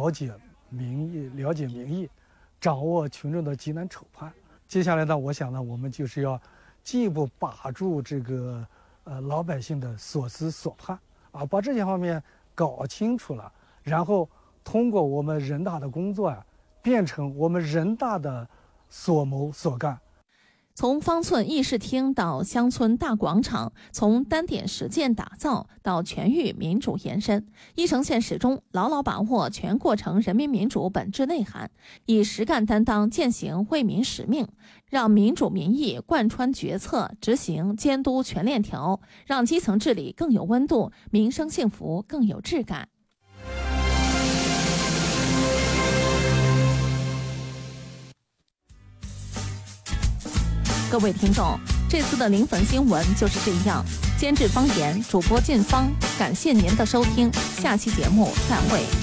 了解民意，掌握群众的急难愁盼。接下来呢，我想呢，我们就是要进一步把住这个老百姓的所思所盼啊，把这些方面搞清楚了，然后通过我们人大的工作啊，变成我们人大的所谋所干。 从方寸议事厅到乡村大广场，从单点实践打造到全域民主延伸，义城县始终牢牢把握全过程人民民主本质内涵，以实干担当践行为民使命，让民主民意贯穿决策、执行、监督全链条，让基层治理更有温度，民生幸福更有质感。各位听众，这次的临汾新闻就是这样。监制方言，主播靳芳，感谢您的收听，下期节目再会。